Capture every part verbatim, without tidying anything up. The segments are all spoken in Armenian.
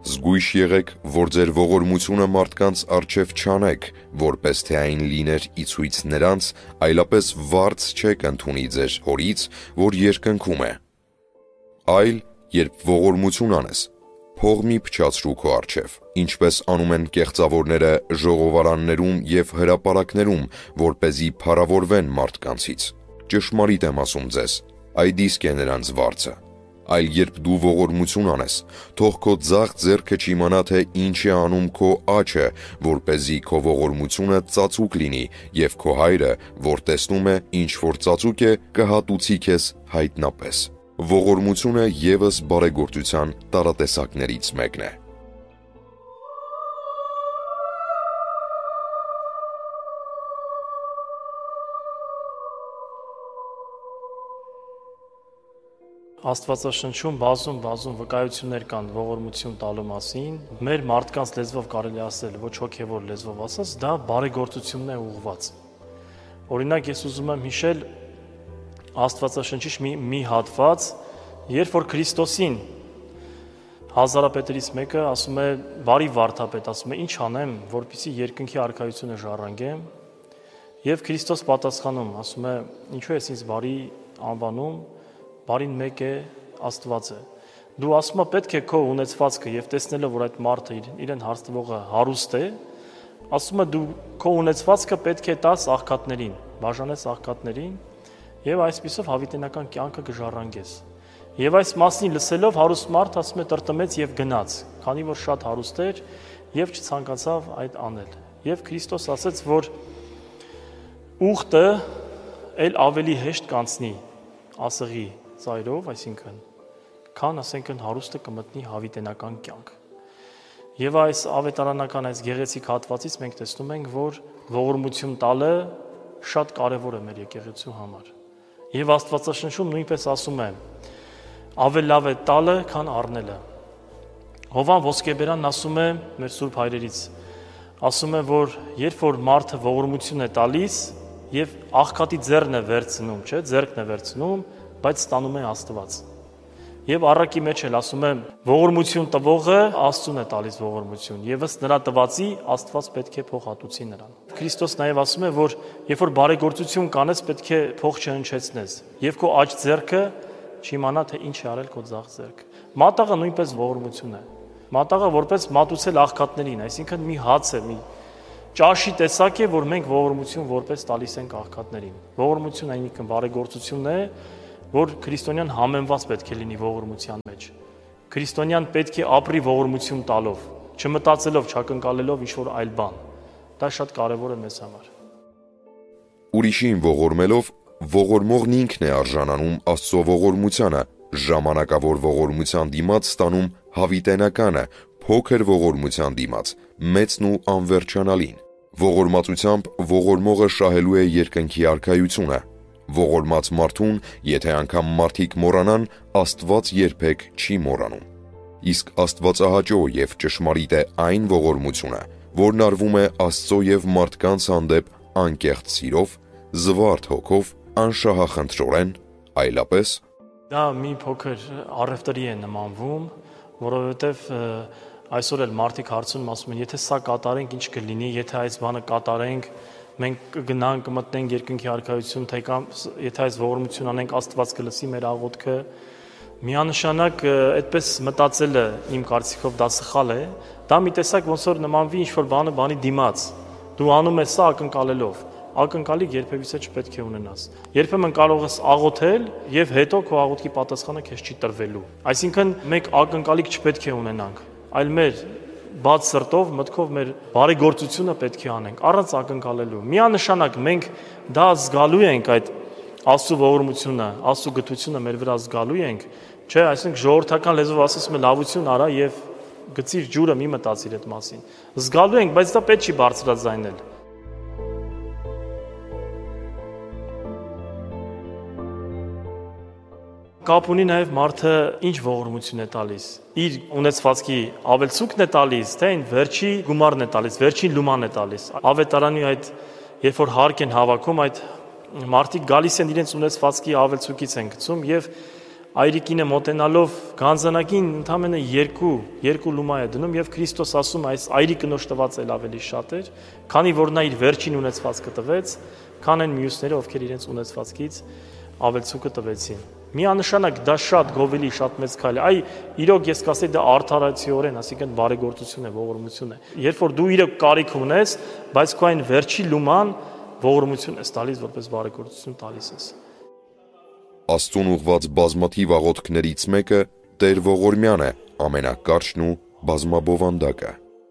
Զգույշ եղեք, որ ձեր ողորմությունը մարդկանց առջև չանեք, որպես թե այն լիներ ի ցույց նրանց, այլապես վարձ չեք ընդունի ձեր Հորից, որ երկնքում է։ Այլ, երբ ողորմություն անես, փող մի փչացրու քո առջև, ինչպես անում են կեղծավորները ժողովարաններում և հրապարակներում, որպեսզի փառավորվեն մարդկանցից։ Ճշմարիտ եմ ասում ձեզ, այդ իսկ է նրանց վարձը։ Այլ երբ դու ողորմություն անես, թող քո ձախ ձեռքը չիմանա, թե ինչ է անում քո աջը, որպեսզի քո ողորմությունը ծածուկ լինի, և քո Հայրը, որ տեսնում է, ինչ որ ծածուկ է, կհատուցի քեզ հայտնապես։ Ողորմությունը ևս բարեգործության տարատեսակներից մեկն է։ Աստվածաշնչում բազում բազում վկայություններ կան ողորմություն տալու մասին։ Մեր մարդկանց լեզվով կարելի ասել, ոչ հոգևոր լեզվով ասած, դա բարեգործությունն է ուղղված։ Օրինակ, ես ուզում եմ հիշել Աստվածաշնչից մի, մի հատված, երբ որ Քրիստոսին հազարապետերից մեկը ասում է, բարի վարդապետ, ասում է, ինչ անեմ, որպեսզի երկնքի արքայությունը ժառանգեմ, եւ Քրիստոս պատասխանում, ասում է, ինչու ես ինձ բարի անվանում, բարին մեկ է, Աստված է։ Դու ասում ես պետք է քո ունեցվածքը եւ տեսնելով որ այդ մարդը իրեն հարստվողը հարուստ է, ասում ես դու քո ունեցվածքը պետք է տաս աղքատներին, բաժանես աղքատներին եւ այսպիսով հավիտենական կյանքը կժառանգես։ Եվ այս մասին լսելով հարուստ մարդ ասում է տրտմեց եւ գնաց, քանի որ շատ հարուստ էր եւ չցանկացավ այդ անել։ Եվ Քրիստոս ասաց, որ ուխտը ել ավելի հեշտ կանցնի ասեղի ծայրով, այսինքն, քան ասենքն հարուստը կմտնի հավիտենական կյանք։ Եվ այս ավետարանական այս գեղեցիկ հատվածից մենք տեսնում ենք, որ ողորմություն տալը շատ կարևոր է մեր եկեղեցու համար։ Եվ Աստվածաշնչում նույնպես ասում է. ավել լավ է տալը, քան առնելը։ Հովան Ոսկեբերանն ասում է մեր սուրբ հայրերից, ասում է, որ երբ որ մարդը ողորմություն է տալիս եւ աղքատի ձեռն է վերցնում, չէ, ձեռքն է վերցնում, բայց ստանում է Աստված։ Եվ առակի մեջ էլ ասում է, ողորմություն տվողը Աստծուն է տալիս ողորմություն, եւ ըստ նրա տվածի Աստված պետք է փող հատուցի նրան։ Քրիստոս նաեւ ասում է, որ երբ որ բարեգործություն կանես, պետք է փող չհնչեցնես, եւ քո աջ ձեռքը չիմանա, թե ինչ է արել քո ձախ ձեռքը։ Մատաղը նույնպես ողորմություն է։ Մատաղը որպես մատուցել աղքատներին, այսինքն մի հաց է, մի ճաշի տեսակ է, որ մենք ողորմություն որպես տալիս ենք աղքատներին։ Ողորմությունը այնինքն բարեգործությունն է, որ քրիստոնյան համեմված պետք է լինի ողորմության մեջ։ Քրիստոնյան պետք է ապրի ողորմություն տալով, չմտածելով, չակնկալելով ինչ-որ այլ բան։ Դա շատ կարևոր է մեզ համար։ Ուրիշին ողորմելով, ողորմողն ինքն է արժանանում Աստծո ողորմությանը, ժամանակավոր ողորմության դիմաց ստանում հավիտենականը, փոքր ողորմության դիմաց մեծն ու անվերջանալին։ Ողորմածությամբ ողորմողը շահելու է երկնքի արքայությունը։ Ողորմած մարդուն, եթե անգամ մարդիկ մոռանան, Աստված երբեք չի մոռանում։ Իսկ աստվածահաճո եւ ճշմարիտ է այն ողորմությունը, որն արվում է Աստծո եւ մարդկանց հանդեպ անկեղծ սիրով, զվարթ հոգով, անշահախնդրորեն, այլապես դա մի փոքր առևտրի է նմանվում, որովհետեւ այսօր էլ մարդիկ հարցնում ասում են, եթե սա կատարենք, ինչ կլինի, եթե այս բանը կատարենք, մենք կգնանք, կմտնենք երկնքի արքայություն, թե կամ եթե այս ողորմություն անենք, Աստված կլսի մեր աղոթքը։ Միանշանակ այդպես մտածելը իմ կարծիքով դա սխալ է, դա մի տեսակ ոնց որ նմանվի ինչ-որ բանը բանի դիմաց։ Դու անում ես սա ակնկալելով, ակնկալիք երբևիցե չպետք է ունենաս։ Երբեմն կարող ես աղոթել եւ հետո քո աղոթքի պատասխանը քեզ չի տրվելու։ Այսինքն մենք ակնկալիք չպետք է ունենանք, այլ մեր բաց սրտով, մտքով մեր բարեգործությունը պետք է անենք, առանց ակնկալելու։ Միանշանակ մենք դա զգալու ենք այդ Աստծո ողորմությունը, Աստծո գթությունը մեր վրա զգալու ենք, չէ, այսինքն ժողովրդական լեզվով ասում է լավություն արա եւ գցիր ջուրը մի մտածիր այդ մասին։ Զգալու ենք, բայց դա պետք չի բարձրաձայնել։ Կապ ունի նաև մարդը ինչ ողորմություն է տալիս։ Իր ունեցվածքի ավելցուկն է տալիս, թե այն վերջի գումարն է տալիս, վերջին լուման է տալիս։ Ավետարանի այդ երբ որ հարկ են հավաքում, այդ մարդիկ գալիս են իրենց ունեցվածքի ավելցուկից են գցում եւ այրիկինը մոտենալով գանձանակին ընդամենը երկու, երկու լումա է դնում եւ Քրիստոս ասում այս այրի կնոջ տված էլ ավելի շատ էր, քանի որ նա իր վերջին ունեցվածքը տվեց, քան այն մյուսները, ովքեր իրենց ունեցվածքից ավելցուկը տվեցին։ Միանշանակ դա շատ գովելի, շատ մեծ քայլ է։ Այ իրոք ես կասեի դա արդարացիորեն, այսինքն բարեգործություն է, ողորմություն է։ Երբ որ դու իրոք կարիք ունես, բայց քո այն վերջի լուման ողորմություն ես տալիս, որպես բարեգործություն տալիս ես։ Աստծուն ուղված բազմաթիվ աղոթքներից մեկը Տեր Ողորմյան է, ամենակարճն ու բազմաբովանդակը։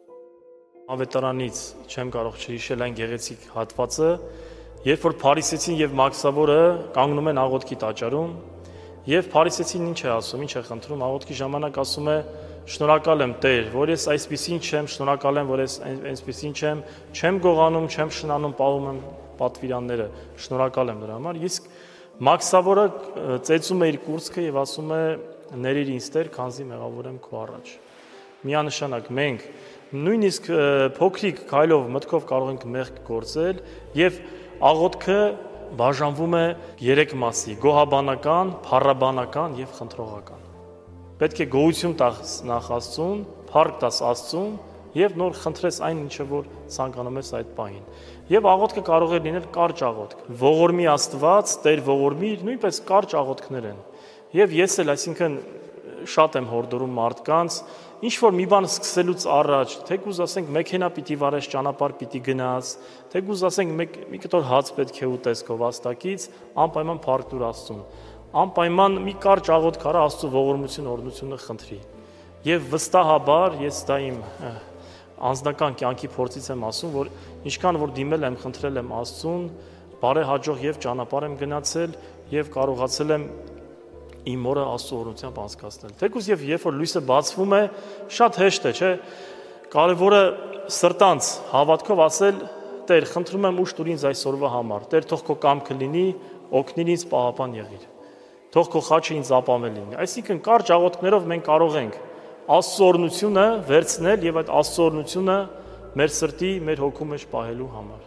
Ավետարանից չեմ կարող չհիշել այն գեղեցիկ հատվածը, երբ որ Փարիսեցին եւ Մաքսավորը կանգնում են աղոթքի տաճարում, եւ Փարիսեցին ինչ է ասում, ինչ է խնդրում, աղոթքի ժամանակ ասում է. «Շնորհակալ եմ Տեր, որ ես այսպեսին չեմ, շնորհակալ եմ, որ ես այսպեսին չեմ, չեմ գողանում, չեմ շնանում, պահում եմ պատվիրանները, շնորհակալ եմ դրա համար»։ Իսկ Մաքսավորը ծեծում է իր կուրծքը եւ ասում է. «Ներիր ինձ Տեր, քանզի մեղավոր եմ քո առաջ»։ Միանշանակ մենք նույնիսկ փոքրիկ քայլով մտքով կարող ենք մեղք գործել եւ աղոթքը բաժանվում է երեք մասի՝ գոհաբանական, փառաբանական եւ խնդրողական։ Պետք է գոհություն տաս նախ Աստծուն, փառք տաս Աստծուն եւ նոր խնդրես այն ինչը որ ցանկանում ես այդ պահին։ Եվ աղոթքը կարող է լինել կարճ աղոթք։ Ողորմի Աստված, Տեր ողորմիր, նույնպես կարճ աղոթքներ են։ Եվ ես էլ, այսինքն, շատ եմ հորդորում մարդկանց, ինչ որ մի բան սկսելուց առաջ, թեկուզ ասենք մեքենա պիտի վարես, ճանապարհ պիտի գնաս, թեկուզ ասենք մի կտոր հաց պետք է ուտես քո վաստակից, անպայման փառք տուր Աստծուն։ Անպայման մի կարճ աղոթք արա Աստծո ողորմություն, օրհնությունը խնդրի։ Եվ վստահաբար ես դա իմ անձնական կյանքի փորձից եմ ասում, որ ինչքան որ դիմել եմ, խնդրել եմ Աստծուն, բարեհաջող եւ ճանապարհ եմ գնացել եւ կարողացել եմ իմ օրը Աստծո օրհնությամբ անցկացնել։ Թեկուզ եւ երբ որ լույսը բացվում է, շատ հեշտ է, չէ՞։ Կարևորը սրտանց հավատքով ասել. Տեր, խնդրում եմ ուշ տուր ինձ այսօրվա համար։ Տեր, թող քո կամքը լինի, օգնիր ինձ, պահապան եղիր։ Թող քո խաչը ինձ ապավել լինի։ Այսինքն կարճ աղոթքներով մենք կարող ենք Աստծո օրհնությունը վերցնել եւ այդ Աստծո օրհնությունը մեր սրտի, մեր հոգու մեջ պահելու համար։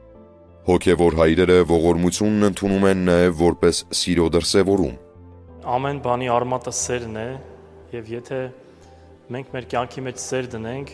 Հոգևոր հայրերը ողորմությունն ընդունում են նաեւ որպես սիրո դրսևորում։ Ամեն բանի արմատը սերն է, եւ եթե մենք մեր կյանքի մեջ սեր դնենք,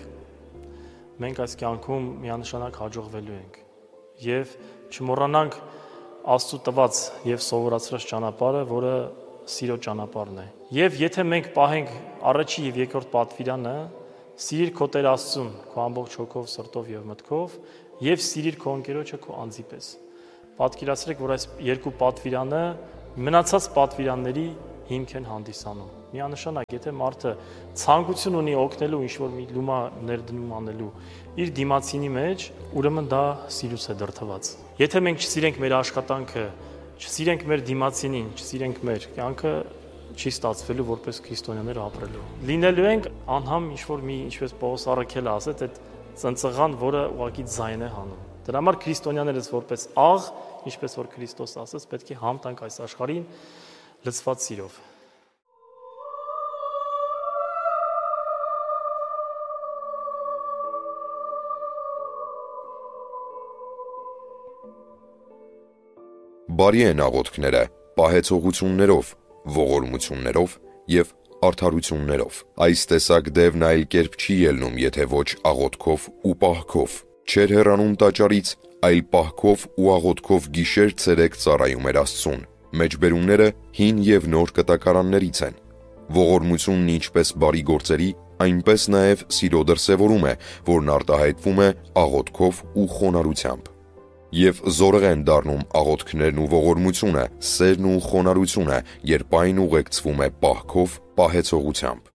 մենք այս կյանքում միանշանակ հաջողվելու ենք։ Եվ չմոռանանք Աստծո տված եւ սովորացրած ճանապարհը, որը սիրո ճանապարհն է։ Եվ եթե մենք պահենք առաջի եւ երկրորդ պատվիրանը, սիրիր քո Տեր Աստծուն, քո ամբողջ հոգով, սրտով եւ մտքով, եւ սիրիր քո ընկերոջը քո անձի պես։ Պատկերացրեք, որ այս երկու պատվիրանը մնացած պատվիրանների հիմք են հանդիսանում։ Միանշանակ, եթե մարդը ցանկություն ունի օգնելու ինչ-որ մի լումա ներդնում անելու իր դիմացինի մեջ, ուրեմն դա սիրուց է դրդված։ Եթե մենք չսիրենք մեր աշխատանքը, չսիրենք մեր դիմացինին, չսիրենք մեր կյանքը, չի ստացվելու որպես քրիստոնյաներ ապրելու։ Լինելու ենք անհամ ինչ-որ մի, ինչպես Պողոս առաքելը ասեց, այդ ծնծղան, որը ուղղակի ձայն է հանում։ Դրա համար քրիստոնյաներս որպես աղ, ինչպես որ Քրիստոս ասաց, պետք է համ տանք այս աշխարհին լցված սիրով։ Բարի են աղոթքները, պահեցողություններով, ողորմություններով եւ արդարություններով։ Այս տեսակ դևն այլ կերպ չի ելնում, եթե ոչ աղոթքով ու պահքով։ Չէր հեռանում տաճարից, այլ պահքով ու աղոթքով գիշեր ցերեկ ծառայում էր Աստծուն։ Մեջբերումները հին եւ նոր կտակարաններից են։ Ողորմությունն ինչպես բարի գործերի, այնպես նաեւ սիրո դրսևորում է, որն արտահայտվում է աղոթքով ու խոնարհությամբ։ Եվ զորեղ են դառնում աղոթքներն ու ողորմությունը, սերն ու խոնարհությունը, երբ այն ուղեկցվում է պահքով, պահեցողությամբ։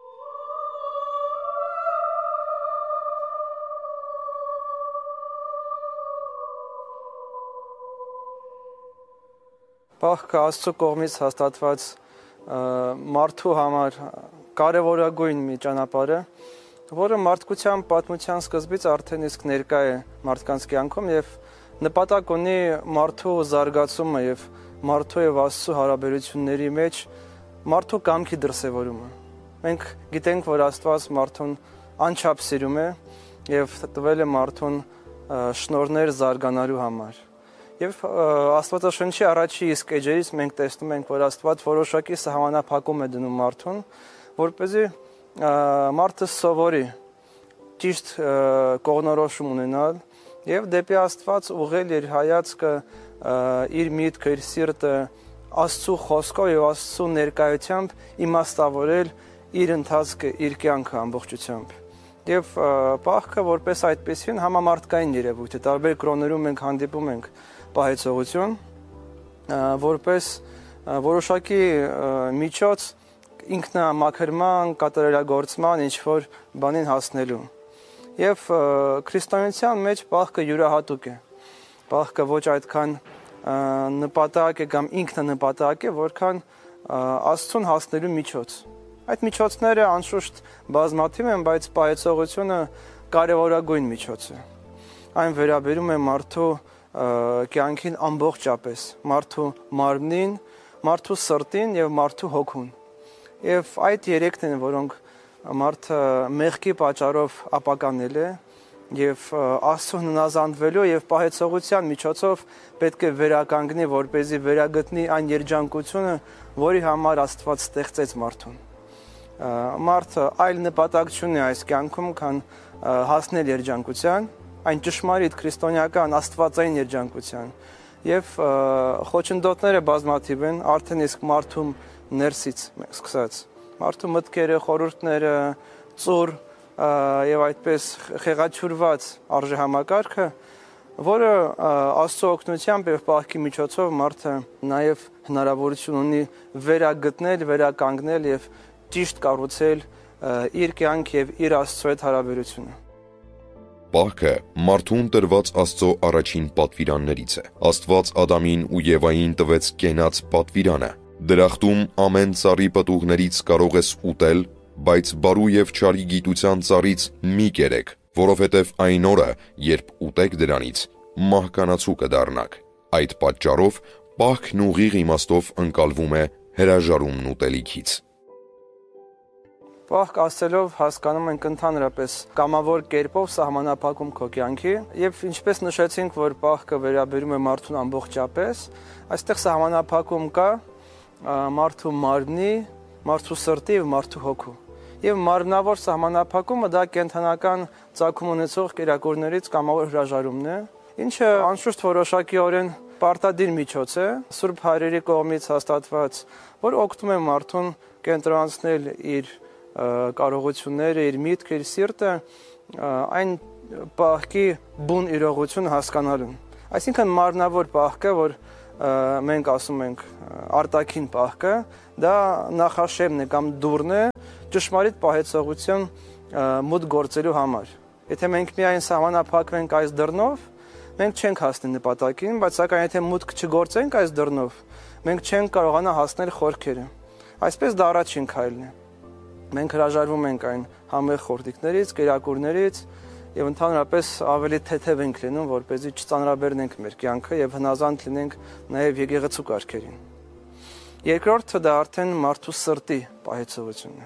Պահքը Աստծո կողմից հաստատված մարդու համար կարևորագույն մի ճանապարհ է, որը մարդկության պատմության սկզբից արդեն իսկ ներկա է մարդկանց կյանքում եւ նպատակ ունի մարդու զարգացումը եւ մարդու եւ Աստծո հարաբերությունների մեջ մարդու կամքի դրսևորումը։ Մենք գիտենք, որ Աստված մարդուն անչափ սիրում է եւ տվել է մարդուն շնորհներ զարգանալու համար։ Եվ Աստվածաշնչի առաջի իսկ էջերից մենք տեսնում ենք, որ Աստված որոշակի սահմանափակում է դնում մարդուն, որպեսզի մարդը սովորի ճիշտ կողմնորոշում ունենալ եւ դեպի Աստված ուղղել իր հայացքը, իր միտքը, իր սիրտը Աստծո խոսքով եւ Աստծո ներկայությամբ իմաստավորել իր ընթացքը, իր կյանքը ամբողջությամբ։ Եվ պահքը որպես այդպեսին համամարտկային երևույթ է, տարբեր կրոններում մենք հանդիպում ենք պահեցողություն, որպես որոշակի միջոց ինքնամաքրման, կատարելագործման ինչ-որ բանին հասնելու։ Եվ քրիստոնեության մեջ պահքը յուրահատուկ է։ Պահքը ոչ այդքան նպատակ է կամ ինքնանպատակ է, որքան Աստծուն հասնելու միջոց։ Այդ միջոցները անշուշտ բազմաթիվ են, բայց պահեցողությունը կարևորագույն միջոց է։ Այն վերաբերում է մարդու կյանքին ամբողջապես, մարդու մարմնին, մարդու սրտին եւ մարդու հոգուն։ Եվ այդ երեքն են, որոնք մարդը մեղքի պատճառով ապականել է եւ Աստծուն հնազանդվելու եւ պահեցողության միջոցով պետք է վերականգնի, որպեսզի վերագտնի այն երջանկությունը, որի համար Աստված ստեղծեց մարդուն։ Մարդը այլ նպատակ չունի այս կյանքում, քան հասնել երջանկության, այն ճշմարիտ քրիստոնեական աստվածային երջանկության։ Եվ խոչընդոտները բազմաթիվ են, արդեն իսկ մարդու ներսից սկսած։ Մարդու մտքերը, խորհուրդները, ծուր եւ այդպես խեղաթյուրված արժեհամակարգը, որը Աստծո օգնությամբ եւ պահքի միջոցով մարդը նաեւ հնարավորություն ունի վերագտնել, վերականգնել եւ ճիշտ կառուցել իր կյանք եւ իր Աստծո հետ հարաբերությունը։ Պահքը մարդուն տրված Աստծո առաջին պատվիրաններից է։ Աստված Ադամին ու Եվային տվեց կենաց պատվիրանը։ Դրախտում ամեն ծառի պտուղներից կարող ես ուտել, բայց բարու եւ չարի գիտության ծառից մի կերեք, որովհետեւ այն օրը, երբ ուտեք դրանից, մահկանացու կդառնաք։ Այդ պատճառով պահքն ուղիղ իմաստով ընկալվում է հրաժարումն ուտելիքից։ Պահք ասելով հասկանում ենք ընդհանրապես կամավոր կերպով սահմանափակում քո կյանքի եւ ինչպես նշեցինք, որ պահքը վերաբերում է մարդուն ամբողջապես, այստեղ սահմանափակում կա մարդու մարմնի, մարդու սրտի եւ մարդու հոգու։ Եվ մարմնավոր սահմանափակումը դա կենթանական ծագում ունեցող կերակուրներից կամավոր հրաժարումն է, ինչը անշուշտ որոշակիորեն պարտադիր միջոց է, Սուրբ Հայրերի կողմից հաստատված, որ օգնում է մարդուն կենտրոնացնել իր կարողությունները, իր միտքը, իր սիրտը այն պահքի բուն իրողություն հասկանալուն։ Այսինքն մարմնավոր պահքը, որ մենք ասում ենք արտաքին պահքը, դա նախաշեմն է կամ դուռն է ճշմարիտ պահեցողություն մուտք գործելու համար։ Եթե մենք միայն սահմանափակվենք այս դռնով, մենք չենք հասնի նպատակին, բայց սակայն եթե մուտք չգործենք այս դռնով, մենք չենք կարողանա հասնել խորքերը։ Այսպես դա առաջին քայլն է։ Մենք հրաժարվում ենք այն համեղ խորտիկներից, կերակուրներից եւ ընդհանրապես ավելի թեթև ենք լինում, որպեսզի չծանրաբեռնենք մեր կյանքը եւ հնազանդ լինենք նաեւ եկեղեցու կարգերին։ Երկրորդը դա արդեն մարդու սրտի պահեցողությունն է։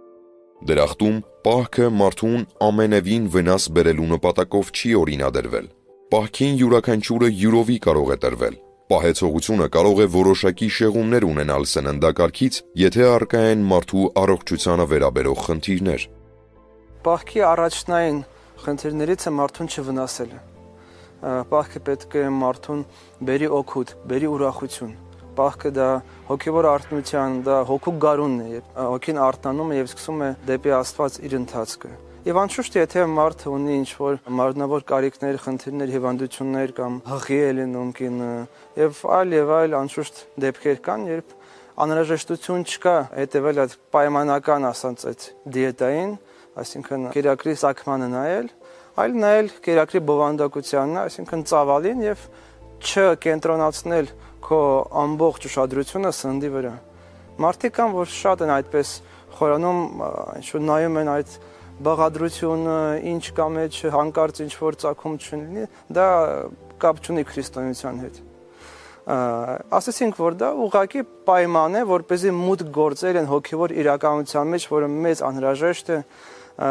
Դրախտում պահքը մարդուն ամենևին վնաս բերելու նպատակով չի օրինադրվել։ Պահքին յուրաքանչյուրը յուրովի կարող է տրվել։ Պահեցողությունը կարող է որոշակի շեղումներ ունենալ սննդակարգից, եթե առկա են մարդու առողջությանը վերաբերող խնդիրներ։ Պահքի առաջնային խնդիրներից է մարդուն չվնասելը։ Պահքը պետք է մարդուն բերի օգուտ, բերի ուրախություն։ Պահքը դա հոգևոր արթնության, դա հոգու գարունն է, հոգին արթնանում է եւ սկսում է դեպի Աստված իր ընթացքը։ Եվ անշուշտ եթե մարդը ունի ինչ-որ մարմնավոր կարիքներ, խնդիրներ, հիվանդություններ կամ հղի է լինում կինը եւ այլ եւ այլ անշուշտ դեպքեր կան, երբ անհրաժեշտություն չկա հետեւել այդ պայմանական ասած այդ դիետային, այսինքն կերակրի սակմանը նայել, այլ նայել կերակրի բովանդակությանն, այսինքն ծավալին եւ չկենտրոնացնել քո ամբողջ ուշադրությունը սննդի վրա։ Մարդիկ կան, որ շատ են այդպես խորանում, ինչ-որ նայում են այդ բաղադրությունը, ինչ կա մեջ, հանկարծ ինչ-որ ծագում չլինի, դա կապ չունի քրիստոնեության հետ։ Ասեցինք, որ դա ուղղակի պայման է, որպեսզի մուտք գործել են հոգևոր իրականության մեջ, որը մեծ անհրաժեշտ է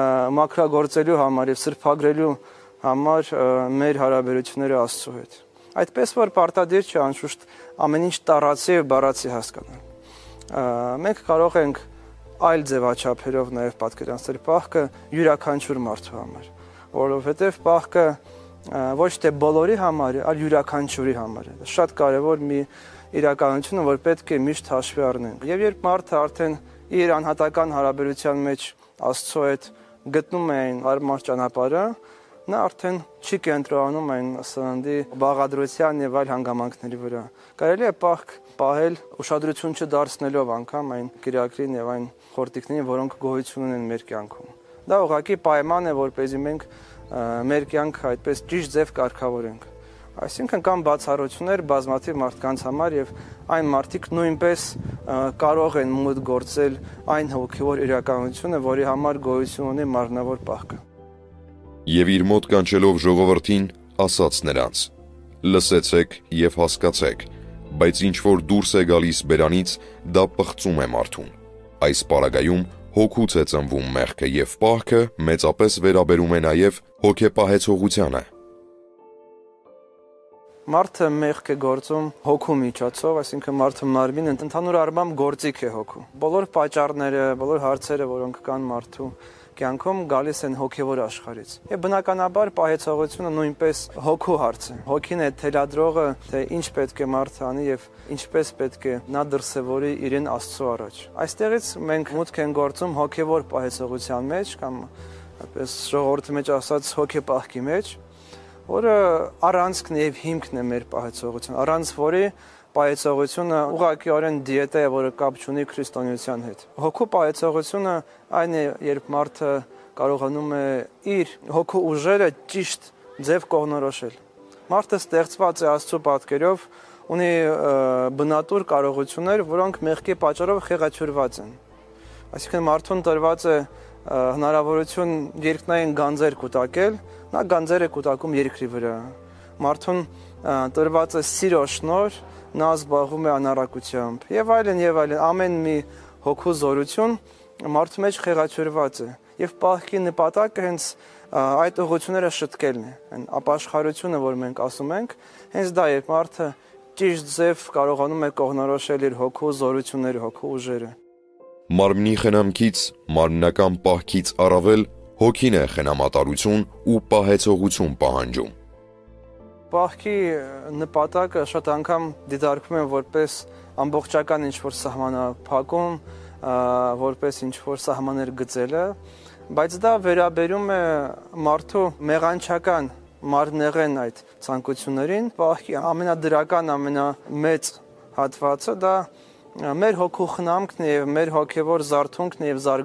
մաքրագործելու համար եւ սրբագրելու համար մեր հարաբերությունները Աստծո հետ։ Այդպես որ պարտադիր չէ անշուշտ ամեն ինչ տարածի եւ բառացի հասկանալ։ Մենք կարող ենք այլ ձևաչափերով նաեւ պատկերացնել պահքը յուրաքանչյուր մարդու համար, որովհետեւ պահքը ոչ թե բոլորի համար է, այլ յուրաքանչյուրի համար է։ Շատ կարեւոր մի իրականություն, որ պետք է միշտ հաշվի առնենք։ Եվ երբ մարդը արդեն իր անհատական հարաբերության մեջ Աստծո հետ գտնում է այն արմար ճանապարհը, նա արդեն չի կենտրոնանում այն սննդի բաղադրության եւ այլ հանգամանքների վրա։ Կարելի է պահք պահել ուշադրություն չդարձնելով անգամ այն կիրակրին եւ այն խորտիկներին, որոնք գոյություն ունեն մեր կյանքում։ Դա ուղղակի պայման է, որպեսզի մենք մեր կյանքը այդպես ճիշտ ձև կարգավորենք։ Այսինքն կան բացառություններ բազմաթիվ մարդկանց համար եւ այն մարդիկ նույնպես կարող են մոտ գործել այն հոգեվոր իրականությունը, որի համար գոյություն ունի մարմնավոր պահքը։ Եվ իր մոտ կանչելով ժողովրդին, ասաց նրանց. «Լսեցեք եւ հասկացեք, բայց ինչ որ դուրս է գալիս բերանից, դա պղծում է մարդուն։ Այս պարագայում հոգուց է ծնվում մեղքը եւ պահքը մեծապես վերաբերում է նաեւ հոգեպահեցողությանը»։ Մարդը մեղք է գործում հոգու միջոցով, այսինքն մարդը մարմինը ընդհանուր առմամբ գործիք է հոգու։ Բոլոր պատճառները, բոլոր հարցերը, որոնք կան մարդու կյանքում, գալիս են հոգևոր աշխարհից։ Եվ բնականաբար պահեցողությունը նույնպես հոգու հարց է։ Հոգին է թելադրողը, թե ինչ պետք է մարդը անի եւ ինչպես պետք է նա դրսևորի իրեն Աստծո առաջ։ Այստեղից մենք մուտք են գործում հոգևոր պահեցողության մեջ կամ այսպես ժողովրդի մեջ ասած հոգեպահքի մեջ, որը առանցքն եւ հիմքն է մեր պահեցողության, առանց որի պահեցողությունը ուղղակիորեն դիետա է, որը կապ չունի քրիստոնեության հետ։ Հոգու պահեցողությունը այն է, երբ մարդը կարողանում է իր հոգու ուժերը ճիշտ ձև կողնորոշել։ Մարդը ստեղծված է Աստծո պատկերով, ունի բնատուր կարողություններ, որոնք մեղքի պատճառով խեղաթյուրված են։ Այսինքն մարդուն տրված է հնարավորություն երկնային գանձեր կուտակել, նա գանձեր է կուտակում երկրի վրա։ Մարդուն տրված է սիրո շնորհ, նա զբաղվում է անառակությամբ եւ այլն եւ այլն, ամեն մի հոգու զորություն մարդու մեջ խեղաթյուրված է եւ պահքի նպատակը հենց այդ ուղղությունները շտկելն է, այն ապաշխարությունը, որ մենք ասում ենք, հենց դա է, մարդը ճիշտ ձև կարողանում է կողնորոշել իր հոգու զորությունները, հոգու ուժերը։ Մարմնի խնամքից, մարմնական պահքից առավել հոգին է խնամատարություն ու պահեցողություն պահանջում։ Պահքի նպատակը շատ անգամ դիտարկվում է որպես ամբողջական ինչ-որ սահմանափակում, որպես ինչ-որ սահմաններ գծելը, բայց դա վերաբերում է մարդու մեղանչական մարմնեղեն այդ ցանկություններին։ Պահքի ամենադրական, ամենամեծ հատվածը դա մեր հոգու խնամքն է եւ մեր հոգեվոր զարթունքն է եւ